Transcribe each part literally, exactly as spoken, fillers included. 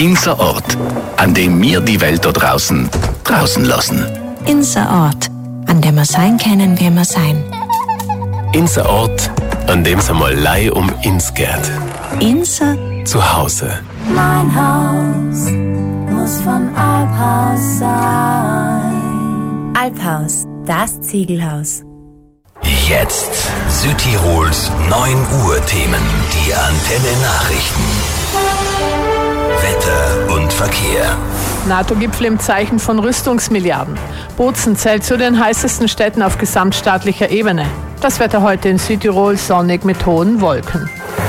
Unser Ort, an dem wir die Welt da draußen draußen lassen. Unser Ort, an dem wir sein können, wie wir sein. Unser Ort, an dem es einmal Lei um uns geht. Unser Zuhause. Mein Haus muss von Alphaus sein. Alphaus, das Ziegelhaus. Jetzt Südtirols neun Uhr Themen, die Antenne Nachrichten. Wetter und Verkehr. NATO-Gipfel im Zeichen von Rüstungsmilliarden. Bozen zählt zu den heißesten Städten auf gesamtstaatlicher Ebene. Das Wetter heute in Südtirol sonnig mit hohen Wolken.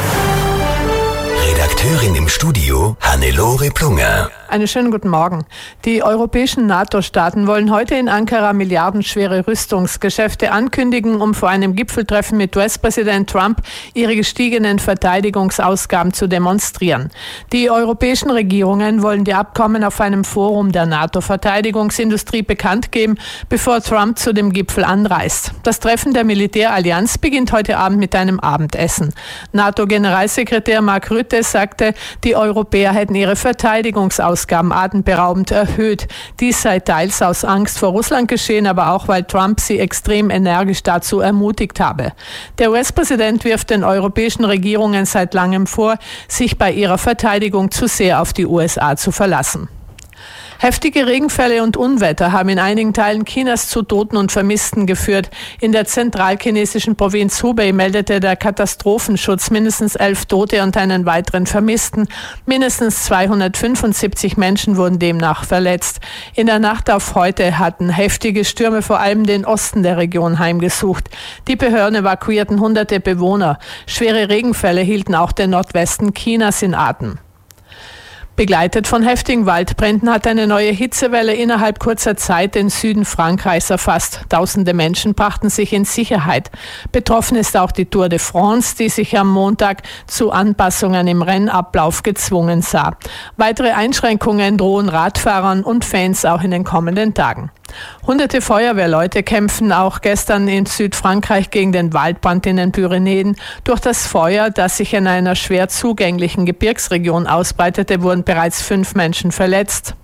Redakteurin im Studio Hannelore Plunger. Einen schönen guten Morgen. Die europäischen NATO-Staaten wollen heute in Ankara milliardenschwere Rüstungsgeschäfte ankündigen, um vor einem Gipfeltreffen mit U S-Präsident Trump ihre gestiegenen Verteidigungsausgaben zu demonstrieren. Die europäischen Regierungen wollen die Abkommen auf einem Forum der NATO-Verteidigungsindustrie bekannt geben, bevor Trump zu dem Gipfel anreist. Das Treffen der Militärallianz beginnt heute Abend mit einem Abendessen. NATO-Generalsekretär Mark Rutte sagte, die Europäer hätten ihre Verteidigungsausgaben atemberaubend erhöht. Dies sei teils aus Angst vor Russland geschehen, aber auch, weil Trump sie extrem energisch dazu ermutigt habe. Der U S-Präsident wirft den europäischen Regierungen seit langem vor, sich bei ihrer Verteidigung zu sehr auf die U S A zu verlassen. Heftige Regenfälle und Unwetter haben in einigen Teilen Chinas zu Toten und Vermissten geführt. In der zentralchinesischen Provinz Hubei meldete der Katastrophenschutz mindestens elf Tote und einen weiteren Vermissten. Mindestens zweihundertfünfundsiebzig Menschen wurden demnach verletzt. In der Nacht auf heute hatten heftige Stürme vor allem den Osten der Region heimgesucht. Die Behörden evakuierten hunderte Bewohner. Schwere Regenfälle hielten auch den Nordwesten Chinas in Atem. Begleitet von heftigen Waldbränden hat eine neue Hitzewelle innerhalb kurzer Zeit den Süden Frankreichs erfasst. Tausende Menschen brachten sich in Sicherheit. Betroffen ist auch die Tour de France, die sich am Montag zu Anpassungen im Rennablauf gezwungen sah. Weitere Einschränkungen drohen Radfahrern und Fans auch in den kommenden Tagen. Hunderte Feuerwehrleute kämpfen auch gestern in Südfrankreich gegen den Waldbrand in den Pyrenäen. Durch das Feuer, das sich in einer schwer zugänglichen Gebirgsregion ausbreitete, wurden bereits fünf Menschen verletzt.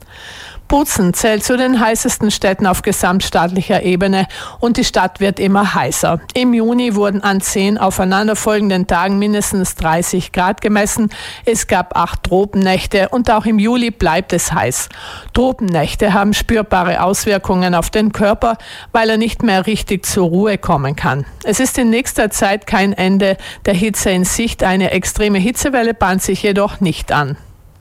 Bozen zählt zu den heißesten Städten auf gesamtstaatlicher Ebene und die Stadt wird immer heißer. Im Juni wurden an zehn aufeinanderfolgenden Tagen mindestens dreißig Grad gemessen. Es gab acht Tropennächte und auch im Juli bleibt es heiß. Tropennächte haben spürbare Auswirkungen auf den Körper, weil er nicht mehr richtig zur Ruhe kommen kann. Es ist in nächster Zeit kein Ende der Hitze in Sicht. Eine extreme Hitzewelle bahnt sich jedoch nicht an.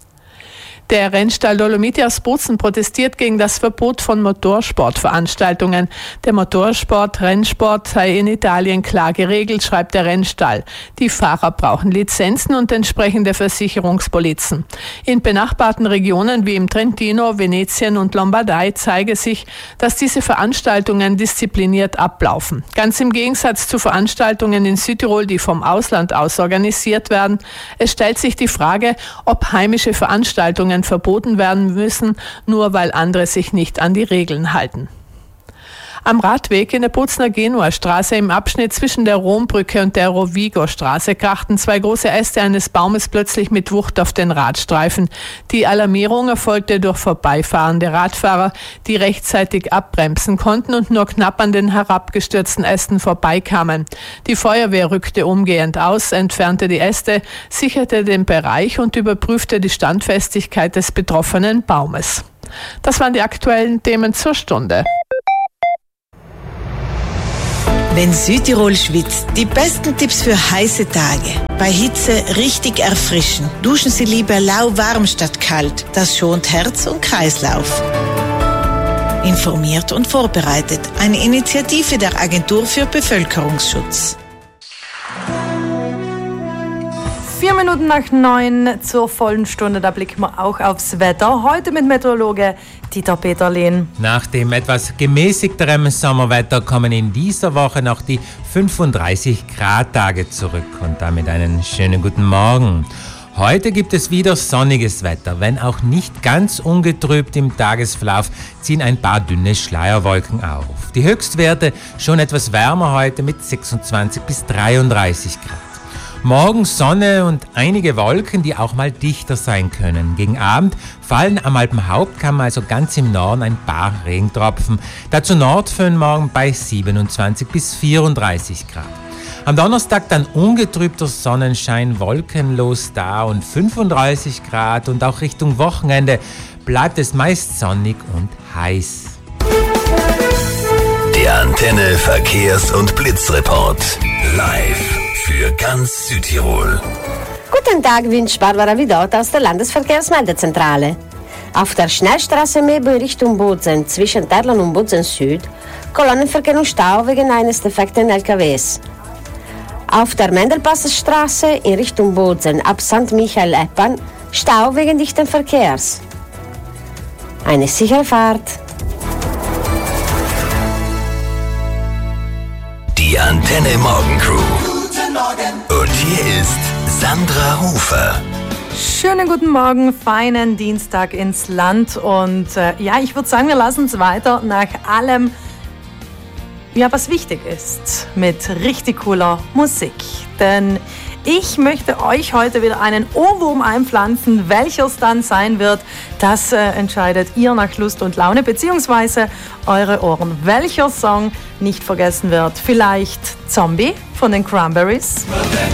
Der Rennstall Dolomiti aus Bozen protestiert gegen das Verbot von Motorsportveranstaltungen. Der Motorsport, Rennsport sei in Italien klar geregelt, schreibt der Rennstall. Die Fahrer brauchen Lizenzen und entsprechende Versicherungspolizen. In benachbarten Regionen wie im Trentino, Venetien und Lombardei zeige sich, dass diese Veranstaltungen diszipliniert ablaufen. Ganz im Gegensatz zu Veranstaltungen in Südtirol, die vom Ausland aus organisiert werden. Es stellt sich die Frage, ob heimische Veranstaltungen verboten werden müssen, nur weil andere sich nicht an die Regeln halten. Am Radweg in der Bozener Genua-Straße im Abschnitt zwischen der Rombrücke und der Rovigo-Straße krachten zwei große Äste eines Baumes plötzlich mit Wucht auf den Radstreifen. Die Alarmierung erfolgte durch vorbeifahrende Radfahrer, die rechtzeitig abbremsen konnten und nur knapp an den herabgestürzten Ästen vorbeikamen. Die Feuerwehr rückte umgehend aus, entfernte die Äste, sicherte den Bereich und überprüfte die Standfestigkeit des betroffenen Baumes. Das waren die aktuellen Themen zur Stunde. Wenn Südtirol schwitzt, die besten Tipps für heiße Tage. Bei Hitze richtig erfrischen. Duschen Sie lieber lauwarm statt kalt. Das schont Herz und Kreislauf. Informiert und vorbereitet. Eine Initiative der Agentur für Bevölkerungsschutz. Vier Minuten nach neun zur vollen Stunde, da blicken wir auch aufs Wetter. Heute mit Meteorologe Dieter Peterlehn. Nach dem etwas gemäßigterem Sommerwetter kommen in dieser Woche noch die fünfunddreißig Grad Tage zurück und damit einen schönen guten Morgen. Heute gibt es wieder sonniges Wetter, wenn auch nicht ganz ungetrübt im Tagesverlauf, ziehen ein paar dünne Schleierwolken auf. Die Höchstwerte schon etwas wärmer heute mit sechsundzwanzig bis dreiunddreißig Grad. Morgen Sonne und einige Wolken, die auch mal dichter sein können. Gegen Abend fallen am Alpenhauptkamm, also ganz im Norden, ein paar Regentropfen. Dazu Nordföhn morgen bei siebenundzwanzig bis vierunddreißig Grad. Am Donnerstag dann ungetrübter Sonnenschein, wolkenlos da und fünfunddreißig Grad. Und auch Richtung Wochenende bleibt es meist sonnig und heiß. Der Antenne Verkehrs- und Blitzreport. Live für ganz Südtirol. Guten Tag, wünscht Barbara Vidot aus der Landesverkehrsmeldezentrale. Auf der Schnellstraße Mebo in Richtung Bozen zwischen Terlan und Bozen Süd Kolonnenverkehr und Stau wegen eines defekten L K Ws. Auf der Mendelpassstraße in Richtung Bozen ab Sankt Michael-Eppan Stau wegen dichten Verkehrs. Eine sichere Fahrt. Die Antenne Morgencrew. Guten Morgen. Und hier ist Sandra Hofer. Schönen guten Morgen, feinen Dienstag ins Land. Und äh, ja, ich würde sagen, wir lassen es weiter nach allem, ja, was wichtig ist, mit richtig cooler Musik. Denn ich möchte euch heute wieder einen Ohrwurm einpflanzen. Welcher es dann sein wird, das äh, entscheidet ihr nach Lust und Laune, beziehungsweise eure Ohren. Welcher Song nicht vergessen wird? Vielleicht Zombie von den Cranberries?